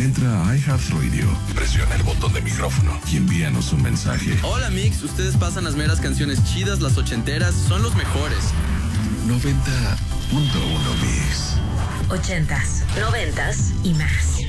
Entra a iHeartRadio, presiona el botón de micrófono y envíanos un mensaje. Hola Mix, ustedes pasan las meras canciones chidas, las ochenteras, son los mejores. 90.1 Mix. 80s, 90s y más.